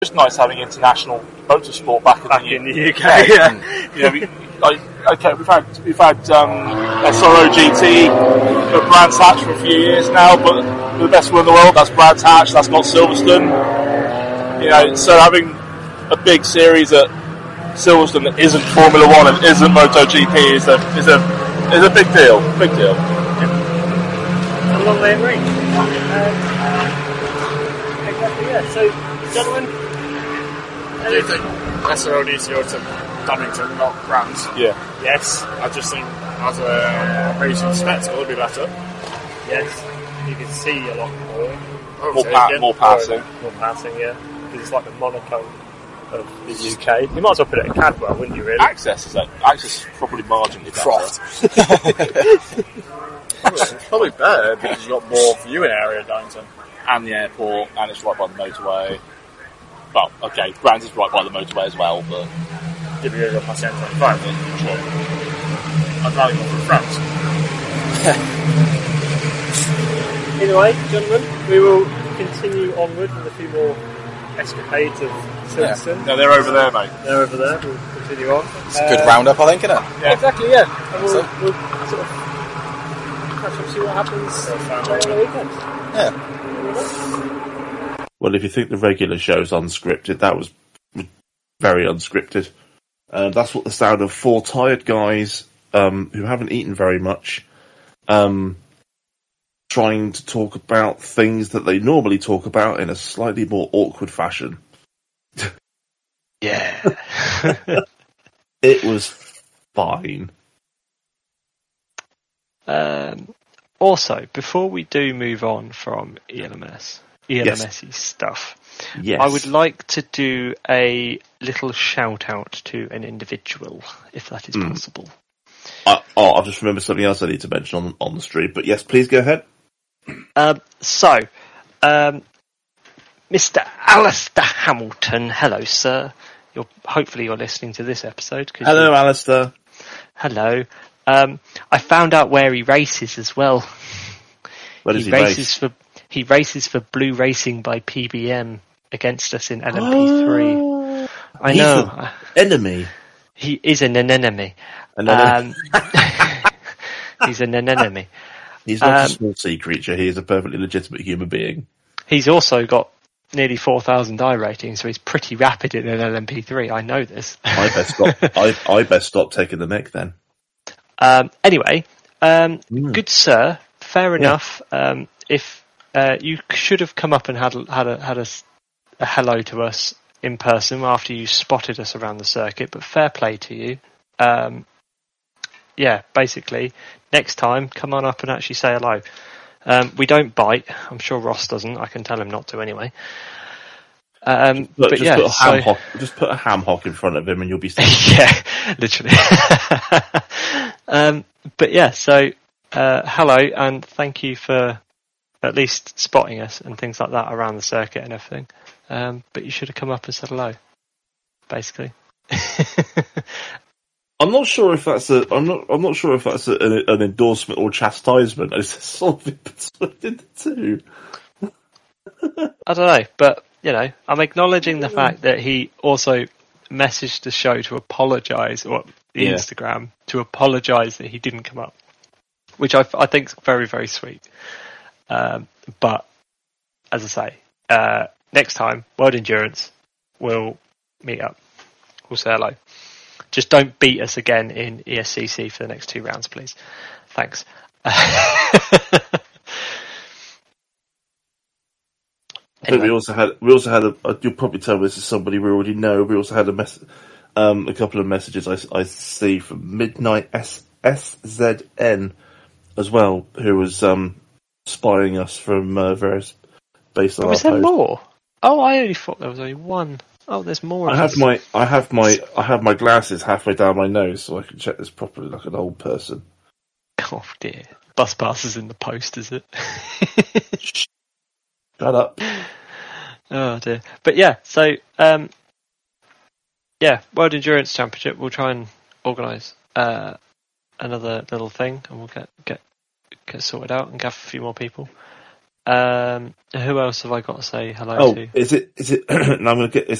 It's nice having international motorsport back in the UK. Yeah. We've had SRO GT at Brands Hatch for a few years now, but the best one in the world, that's Brands Hatch, that's not Silverstone. So having a big series at Silverstone that isn't Formula One and isn't MotoGP is a big deal. Big deal. A long way of range. Exactly. Yeah. So, gentlemen. Do you think SRO needs to go to Donington, not Brands? Yeah. Yes. I just think as a racing spectacle, it'd be better. Yes. You can see a lot more. More passing. More passing, yeah. Because it's like the Monaco of the UK. You might as well put it at Cadwell, wouldn't you, really? Access is probably marginally better. It's probably better because you've got more viewing area at Donington. And the airport, and it's right by the motorway. Well, okay, Brands is right by the motorway as well, but... Give you a go past the M25, sure. I'd rather go for France. Anyway, gentlemen, we will continue onward with a few more escapades of Silverstone. No, they're over there, mate. They're over there, we'll continue on. It's a good roundup, I think, isn't it? Yeah. Exactly, yeah. And we'll sort of catch up, see what happens during the weekend. Yeah. Well, if you think the regular show's unscripted, that was very unscripted. That's what the sound of four tired guys who haven't eaten very much, trying to talk about things that they normally talk about in a slightly more awkward fashion. Yeah. It was fine. Also, before we do move on from ELMS stuff, yes. I would like to do a little shout out to an individual, if that is possible. I've just remembered something else I need to mention on the stream, but yes, please go ahead. Mr. Alistair Hamilton, hello, sir. Hopefully you're listening to this episode. Hello, Alistair. Hello. I found out where he races as well. Where does he race? He races for Blue Racing by PBM against us in LMP3. Oh, I know. He's an enemy. He is an enemy. He's an enemy. He's not a small sea creature. He is a perfectly legitimate human being. He's also got nearly 4,000 I rating, so he's pretty rapid in an LMP3. I know this. I best stop taking the mic then. Anyway, good sir. Fair enough. If you should have come up and had a hello to us in person after you spotted us around the circuit, but fair play to you. Basically, next time, come on up and actually say hello. We don't bite. I'm sure Ross doesn't. I can tell him not to anyway. Just put a ham hock in front of him and you'll be safe. Yeah, literally. Hello and thank you for at least spotting us and things like that around the circuit and everything. But you should have come up and said hello, basically. I'm not sure if that's an endorsement or chastisement. It's sort of in between the two. I don't know, but I'm acknowledging the fact that he also messaged the show to apologise, or the Instagram to apologise that he didn't come up, which I think is very, very sweet. But as I say, next time, World Endurance, we'll meet up. We'll say hello. Just don't beat us again in ESCC for the next 2 rounds, please. Thanks. Anyway. We also had you'll probably tell this is somebody we already know. We also had a couple of messages I see from Midnight SZN as well, who was spying us from various based on our post. Was there more? Oh, I only thought there was only one. Oh, there's more. I have my glasses halfway down my nose, so I can check this properly like an old person. Oh dear, bus passes in the post, is it? Shut up. Oh dear. But World Endurance Championship. We'll try and organise another little thing, and we'll get sorted out and gather a few more people. Who else have I got to say hello Oh, to? is it? Now I'm going to get this.